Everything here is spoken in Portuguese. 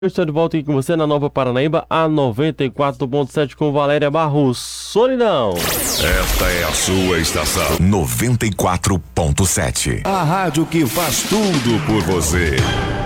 Eu estou de volta aqui com você na Nova Paranaíba, a 94.7 com Valéria Barros. Solidão. Esta é a sua estação 94.7. A rádio que faz tudo por você.